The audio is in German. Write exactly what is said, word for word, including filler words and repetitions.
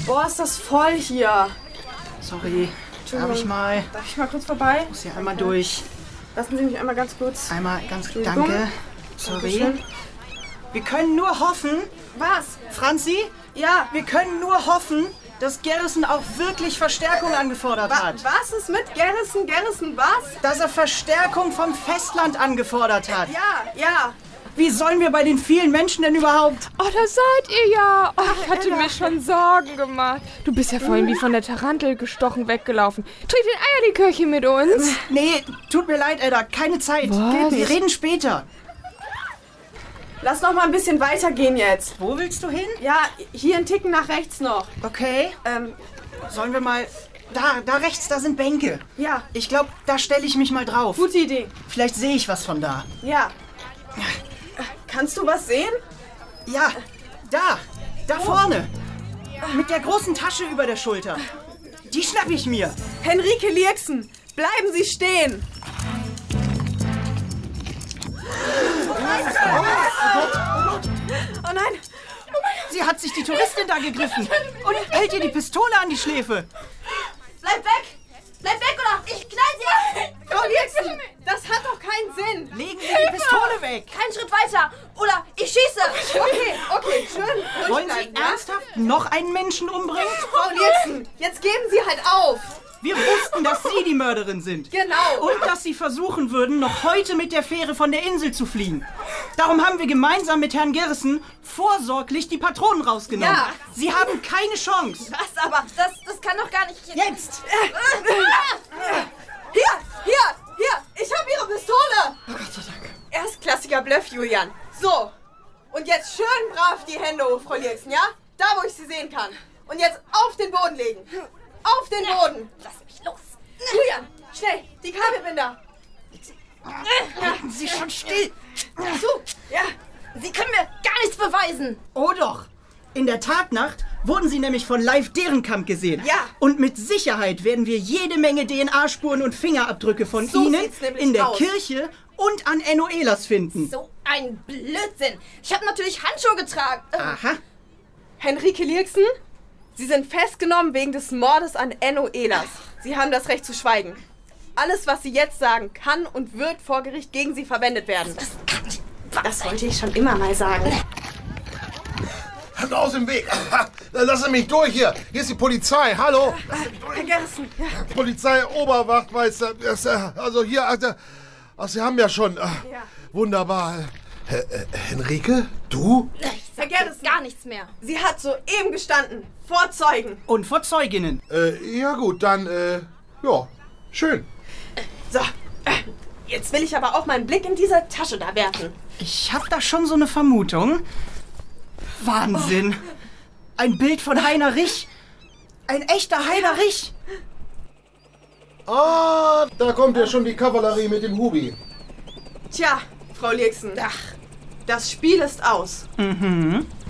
Boah, ist das voll hier. Sorry, darf ich mal? Darf ich mal kurz vorbei? Muss hier einmal durch. Lassen Sie mich einmal ganz kurz. Einmal ganz danke. Sorry. Dankeschön. Wir können nur hoffen, Was? Franzi, Ja. wir können nur hoffen, dass Garrison auch wirklich Verstärkung angefordert Wa hat. was ist mit Garrison? Garrison was? Dass er Verstärkung vom Festland angefordert hat. Ja, ja. Wie sollen wir bei den vielen Menschen denn überhaupt? Oh, da seid ihr ja. Oh, ich hatte mir schon Sorgen gemacht. Du bist ja vorhin wie von der Tarantel gestochen weggelaufen. Trink den Eierlikörchen mit uns. Nee, tut mir leid, Edda, keine Zeit. Was? Wir reden später. Lass noch mal ein bisschen weitergehen jetzt. Wo willst du hin? Ja, hier einen Ticken nach rechts noch. Okay, Ähm, sollen wir mal... Da, da rechts, da sind Bänke. ja, Ich glaube, da stelle ich mich mal drauf. gute Idee. Vielleicht sehe ich was von da. Ja. Kannst du was sehen? Ja, da, da vorne. Mit der großen Tasche über der Schulter. Die schnapp ich mir. Henrike Lierksen, bleiben Sie stehen. Oh nein. Sie hat sich die Touristin da gegriffen und hält ihr die Pistole an die Schläfe. Bleib weg! Bleib weg oder ich knall sie! Frau Lierksen, das hat doch keinen Sinn. Legen Sie die Pistole weg. Keinen Schritt weiter! Oder ich schieße! Okay, okay, schön. Wollen Sie Durchbleiben, ja? ernsthaft noch einen Menschen umbringen? Frau Lierksen, jetzt geben Sie halt auf. Wir wussten, dass Sie die Mörderin sind. Genau. Und dass Sie versuchen würden, noch heute mit der Fähre von der Insel zu fliehen. Darum haben wir gemeinsam mit Herrn Garrison vorsorglich die Patronen rausgenommen. Ja. Sie haben keine Chance. Was aber? Das, das kann doch gar nicht... Jetzt! Hier, hier, hier, ich habe Ihre Pistole. Oh Gott sei Dank. Erstklassiger Bluff, Julian. So, und jetzt schön brav die Hände hoch, Frau Lierksen, ja? Da, wo ich sie sehen kann. Und jetzt auf den Boden legen. Auf den Boden. Lass mich los! Julian, schnell, die Kabelbinder. Halten Sie schon still. So, ja. Sie können mir gar nichts beweisen! Oh doch. In der Tatnacht wurden Sie nämlich von Live Derenkamp gesehen. Ja. Und mit Sicherheit werden wir jede Menge D N A-Spuren und Fingerabdrücke von So Ihnen sieht's nämlich in der aus. Kirche und an Enoelas finden. So ein Blödsinn! Ich habe natürlich Handschuhe getragen. Aha. Henrike Lierksen, Sie sind festgenommen wegen des Mordes an Enno Ehlers. Sie haben das Recht zu schweigen. Alles, was Sie jetzt sagen, kann und wird vor Gericht gegen Sie verwendet werden. Das kann nicht wahr Das sein. wollte ich schon immer mal sagen. Aus dem Weg. Lassen Sie mich durch hier. Hier ist die Polizei. Hallo. Herr Garrison, ja. Polizei Oberwachtmeister. Das, äh, Also hier, also, ach, Sie haben ja schon. äh, Ja. Wunderbar. Äh, äh, Henrike, du? Ich Herr sag Garrison. jetzt gar nichts mehr. Sie hat soeben gestanden. Vor Zeugen. Und vor Zeuginnen. Äh, ja gut, dann, äh, ja, schön. So, äh, jetzt will ich aber auch mal einen Blick in diese Tasche da werfen. Ich hab da schon so eine Vermutung. Wahnsinn. Ein Bild von Heiner Rich. Ein echter Heiner Rich. Ah, da kommt ja schon die Kavallerie mit dem Hubi. Tja, Frau Lierksen. Ach, das Spiel ist aus. Mhm.